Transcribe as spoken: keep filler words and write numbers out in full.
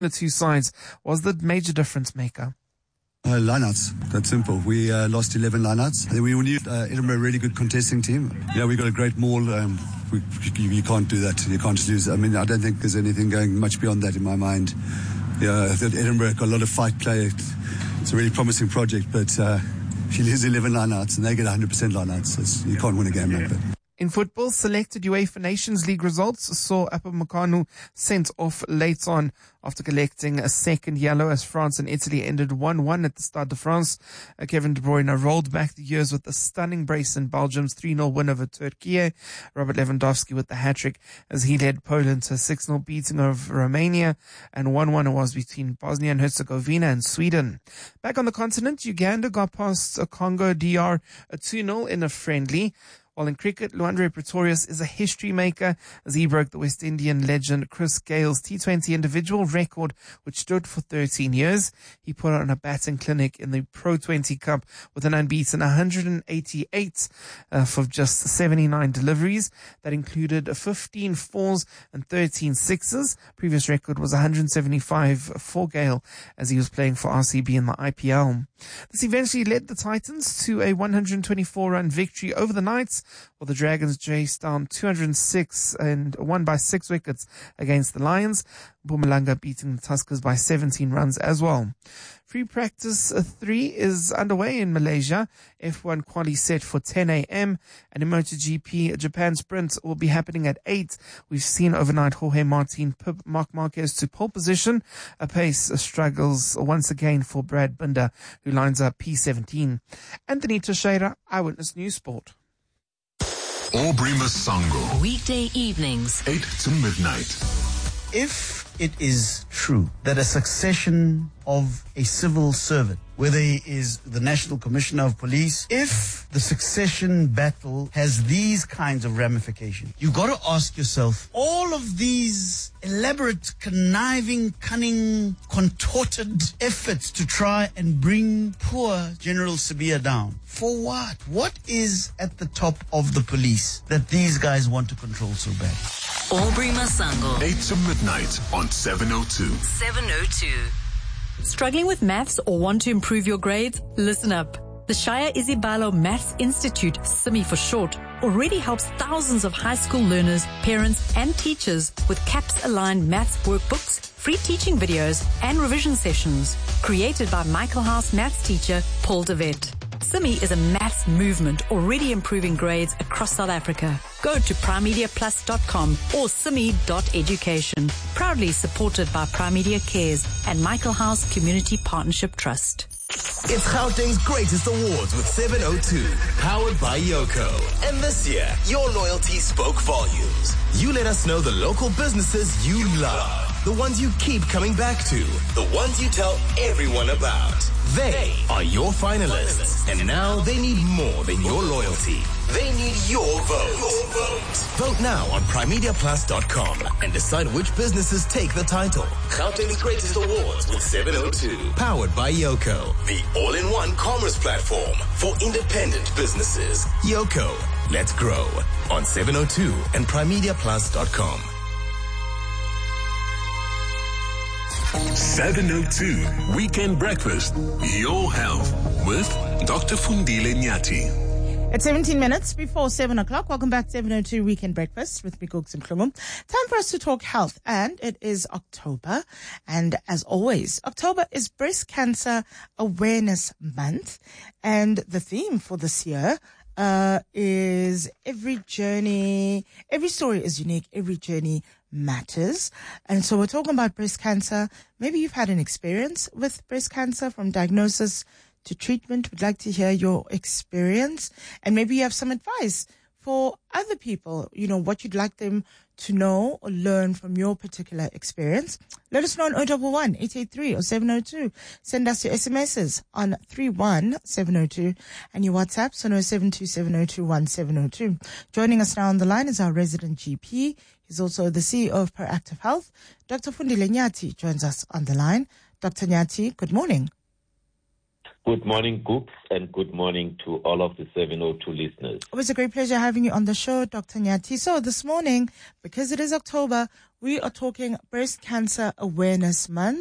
the two sides was the major difference maker? Uh, lineouts. That's simple. We uh, lost eleven lineouts. We knew uh, Edinburgh a really good contesting team. Yeah, we got a great maul. Um, we, you, you can't do that. You can't just lose. I mean, I don't think there's anything going much beyond that in my mind. Yeah, Edinburgh got a lot of fight play. It's a really promising project, but uh, if you lose eleven lineouts and they get one hundred percent lineouts, you can't win a game like that. In football, selected UEFA Nations League results saw Upamecano sent off late on after collecting a second yellow as France and Italy ended one one at the Stade de France. Uh, Kevin De Bruyne rolled back the years with a stunning brace in Belgium's three nil win over Turkey. Robert Lewandowski with the hat-trick as he led Poland to a six nil beating of Romania, and one one it was between Bosnia and Herzegovina and Sweden. Back on the continent, Uganda got past Congo D R a two nil in a friendly. While in cricket, Luandre Pretorius is a history maker as he broke the West Indian legend Chris Gale's T twenty individual record, which stood for thirteen years. He put on a batting clinic in the Pro twenty Cup with an unbeaten one hundred eighty-eight uh, for just seventy-nine deliveries. That included fifteen fours and thirteen sixes. Previous record was one hundred seventy-five for Gale as he was playing for R C B in the I P L. This eventually led the Titans to a one hundred twenty-four run victory over the Knights, while the Dragons chased down two hundred six and won by six wickets against the Lions. Mpumalanga beating the Tuskers by seventeen runs as well. Free practice three is underway in Malaysia. F one quali set for ten a.m. and in MotoGP, Japan Sprint will be happening at eight. We've seen overnight Jorge Martin pip Marc Marquez to pole position. A pace struggles once again for Brad Binder, who lines up P seventeen. Anthony Teixeira, Eyewitness News Sport. Aubrey Masango. Weekday evenings, eight to midnight. If it is true that a succession of a civil servant, whether he is the National Commissioner of Police, if the succession battle has these kinds of ramifications, you've got to ask yourself, all of these elaborate, conniving, cunning, contorted efforts to try and bring poor General Sibiya down, for what? What is at the top of the police that these guys want to control so bad? Aubrey Masango. eight to midnight on seven oh two. seven oh two. Struggling with maths or want to improve your grades? Listen up. The Shaya Isibalo Maths Institute, S I M I for short, already helps thousands of high school learners, parents and teachers with CAPS-aligned maths workbooks, free teaching videos and revision sessions. Created by Michael House maths teacher Paul de Wet. S I M I is a maths movement already improving grades across South Africa. Go to primedia plus dot com or simi dot education. Proudly supported by Primedia Cares and Michael House Community Partnership Trust. It's Gauteng's greatest awards with seven oh two, powered by Yoko. And this year, your loyalty spoke volumes. You let us know the local businesses you love, the ones you keep coming back to, the ones you tell everyone about. They are your finalists, and now they need more than your loyalty. They need your vote. Your vote. Vote now on primedia plus dot com and decide which businesses take the title. Gauteng's greatest awards with seven oh two, powered by Yoko, the all-in-one commerce platform for independent businesses. Yoko, let's grow on seven oh two and primedia plus dot com. seven oh two Weekend Breakfast, your health with Doctor Fundile Nyati. At seventeen minutes before seven o'clock, welcome back to seven oh two Weekend Breakfast with Miguks and Klungum. Time for us to talk health, and it is October. And as always, October is Breast Cancer Awareness Month. And the theme for this year uh, is every journey, every story is unique, every journey matters. And so we're talking about breast cancer. Maybe you've had an experience with breast cancer, from diagnosis to treatment. We'd like to hear your experience, and maybe you have some advice for other people, you know, what you'd like them to know or learn from your particular experience. Let us know on zero one one, eight eight three or seven oh two. Send us your S M Ses on three one seven oh two and your WhatsApps on zero seven two seven oh two one seven oh two. Joining us now on the line is our resident G P. He's also the C E O of Proactive Health. Doctor Fundile Nyati joins us on the line. Doctor Nyati, good morning. Good morning, Cooks, and good morning to all of the seven oh two listeners. It was a great pleasure having you on the show, Doctor Nyathi. So this morning, because it is October, we are talking Breast Cancer Awareness Month.